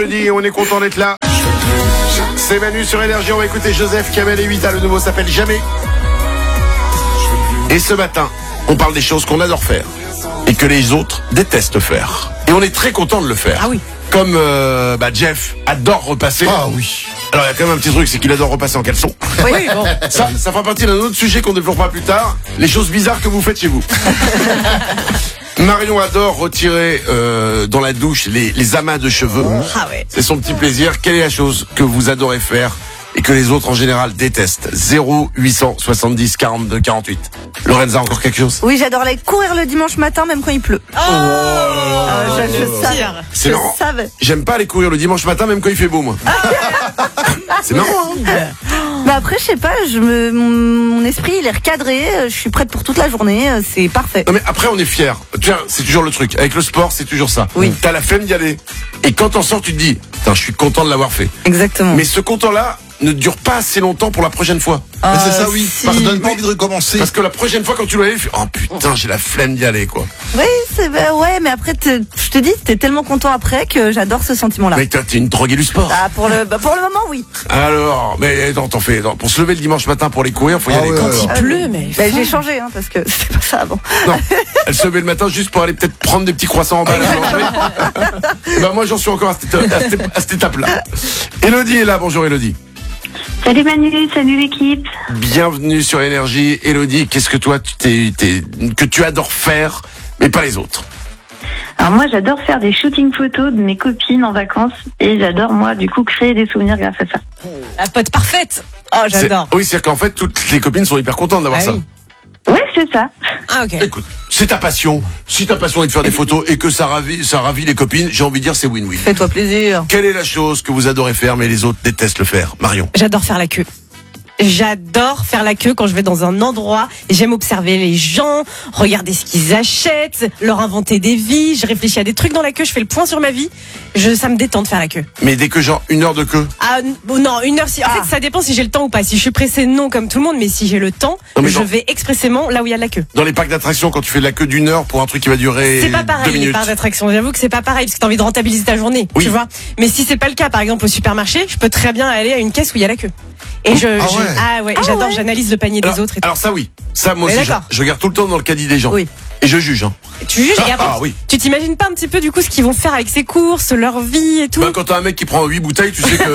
jeudi, on est content d'être là. C'est Manu sur Énergie, on va écouter Joseph, Kamel et Vita, le nouveau s'appelle Jamais. Et ce matin, on parle des choses qu'on adore faire et que les autres détestent faire. Et on est très content de le faire. Ah oui. Comme Jeff adore repasser. Ah oui. Alors il y a quand même un petit truc, c'est qu'il adore repasser en caleçon. Oui, bon. Ça fera partie d'un autre sujet qu'on développera plus tard. Les choses bizarres que vous faites chez vous. Marion adore retirer dans la douche les amas de cheveux. Ah ouais. C'est son petit plaisir. Quelle est la chose que vous adorez faire et que les autres en général détestent? 0870 42 48. Lorenza, encore quelque chose? Oui, j'adore aller courir le dimanche matin, même quand il pleut. Je savais. C'est Je marrant. savais. J'aime pas aller courir le dimanche matin, même quand il fait beau, moi. C'est marrant, hein? Mais après, je sais pas, mon esprit, il est recadré, je suis prête pour toute la journée, c'est parfait. Non mais après on est fiers. Tu vois, c'est toujours le truc. Avec le sport, c'est toujours ça. Oui. T'as la flemme d'y aller. Et quand t'en sors, tu te dis, putain, je suis content de l'avoir fait. Exactement. Mais ce content-là ne dure pas assez longtemps pour la prochaine fois. Mais c'est ça, oui. si. Ça donne pas envie de recommencer. Parce que la prochaine fois quand tu vas aller, tu fais, oh putain, j'ai la flemme d'y aller, quoi. Oui, ouais, mais après, je te dis, t'es tellement content après que j'adore ce sentiment-là. Mais t'es une droguée du sport. Ah, pour le moment, oui. Alors, mais attends, pour se lever le dimanche matin pour aller courir, faut y aller. ouais, Quoi. ouais. Il pleut, mais. Bah, j'ai changé, hein, parce que c'était pas ça avant. Non, elle se levait le matin juste pour aller peut-être prendre des petits croissants en bas. Ben moi, j'en suis encore à cette étape-là. Elodie est là. Bonjour, Elodie. Salut Manu, salut l'équipe. Bienvenue sur Énergie. Elodie, qu'est-ce que toi, que tu adores faire, mais pas les autres? Alors moi j'adore faire des shootings photos de mes copines en vacances et j'adore moi du coup créer des souvenirs grâce à ça. La pote parfaite. Oh, j'adore. Oui, c'est-à-dire qu'en fait, toutes les copines sont hyper contentes d'avoir Ah ça. oui. Ouais c'est ça. Ah, ok. Écoute, c'est ta passion. Si ta passion est de faire des photos et que ça ravit les copines, j'ai envie de dire c'est win-win. Fais-toi plaisir. Quelle est la chose que vous adorez faire, mais les autres détestent le faire? Marion. J'adore faire la queue. J'adore faire la queue quand je vais dans un endroit. J'aime observer les gens, regarder ce qu'ils achètent, leur inventer des vies. Je réfléchis à des trucs dans la queue, je fais le point sur ma vie. Ça me détend de faire la queue. Mais dès que genre 1 heure de queue. Ah non, 1 heure. En fait, ça dépend si j'ai le temps ou pas. Si je suis pressée, non, comme tout le monde. Mais si j'ai le temps, Non, mais je non. vais expressément là où il y a de la queue. Dans les parcs d'attractions, quand tu fais de la queue d'1 heure pour un truc qui va durer C'est pas 2 pareil les minutes. parcs d'attraction. J'avoue que c'est pas pareil parce que t'as envie de rentabiliser ta journée, Oui. tu vois. Mais si c'est pas le cas, par exemple au supermarché, je peux très bien aller à une caisse où il y a la queue. Et j'adore, j'analyse le panier des autres. Et tout. Alors ça oui, ça moi Mais aussi d'accord. je regarde tout le temps dans le caddie des gens. Oui. Et je juge. Hein. Tu juges et après, oui. tu t'imagines pas un petit peu du coup ce qu'ils vont faire avec ses courses, leur vie et tout. Ben, quand t'as un mec qui prend 8 bouteilles, tu sais que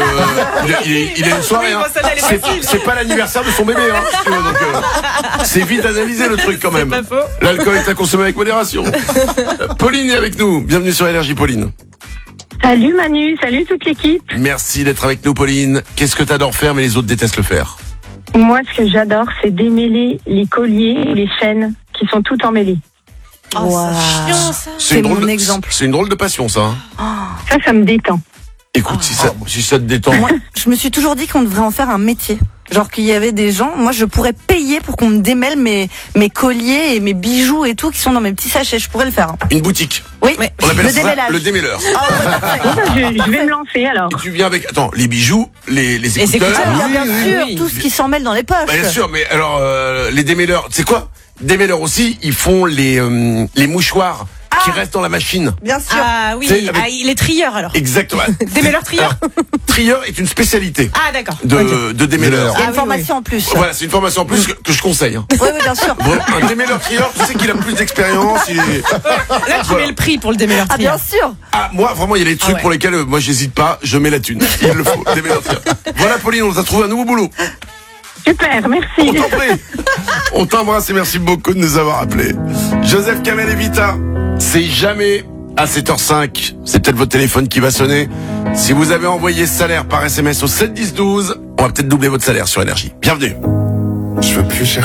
il a une soirée. Oui, Hein. bon, celle-là, elle est facile. C'est pas l'anniversaire de son bébé. Hein, si tu veux, donc, c'est vite analysé le truc quand même. pas faux. L'alcool est à consommer avec modération. Pauline est avec nous. Bienvenue sur Énergie, Pauline. Salut Manu, salut toute l'équipe. Merci d'être avec nous, Pauline. Qu'est-ce que t'adores faire, mais les autres détestent le faire? Moi ce que j'adore c'est démêler les colliers ou les chaînes qui sont toutes emmêlées. Oh, Wow. c'est chiant ça. C'est drôle mon de- exemple. C'est une drôle de passion, ça. Hein. Ça me détend. Écoute, si ça te détend. Moi, je me suis toujours dit qu'on devrait en faire un métier. Genre qu'il y avait des gens, moi je pourrais payer pour qu'on me démêle mes colliers et mes bijoux et tout qui sont dans mes petits sachets, je pourrais le faire. Hein. Une boutique. Oui, Ouais. On appelle le ça démêlage. le démêleur. Je vais me lancer alors. Et tu viens avec, attends, les bijoux, les écouteurs. écouteurs. Ah, bien Oui, sûr, oui. tout ce qui s'en mêle dans les poches. Bah, bien sûr, mais alors, les démêleurs, c'est quoi? Démêleurs aussi, ils font les mouchoirs qui restent dans la machine. Bien sûr. Ah oui, C'est avec- il est trieur alors. Exactement. Démêleur trieur. Alors, trieur est une spécialité Ah d'accord. de démêleur. Il y a une oui, formation en plus. Voilà, c'est une formation en plus que je conseille. Hein. Oui, bien sûr. Bon, un démêleur trieur, tu sais qu'il a plus d'expérience. Là tu Voilà. mets le prix pour le démêleur Ah, trieur. bien sûr. Ah, moi, vraiment, il y a des trucs ouais. pour lesquels, moi, j'hésite pas, je mets la thune. Il le faut, démêleur trieur. Voilà, Pauline, on t'a trouvé un nouveau boulot. Super, On merci. t'en prie. On t'embrasse et merci beaucoup de nous avoir appelés. Joseph, Kamel et Vita, c'est jamais à 7h05. C'est peut-être votre téléphone qui va sonner. Si vous avez envoyé ce salaire par SMS au 7 10 12, on va peut-être doubler votre salaire sur Énergie. Bienvenue. Je veux plus chercher.